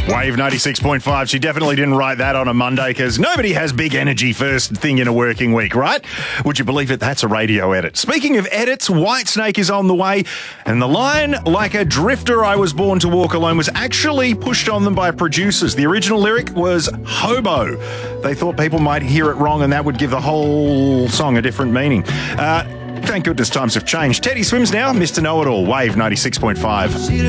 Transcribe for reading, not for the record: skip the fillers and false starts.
Wave 96.5. She definitely didn't write that on a Monday because nobody has big energy first thing in a working week, right? Would you believe it? That's a radio edit. Speaking of edits, Whitesnake is on the way, and the line, "Like a drifter I was born to walk alone," was actually pushed on them by producers. The original lyric was hobo. They thought people might hear it wrong and that would give the whole song a different meaning. Thank goodness times have changed. Teddy Swims now, Mr. Know-It-All, Wave 96.5.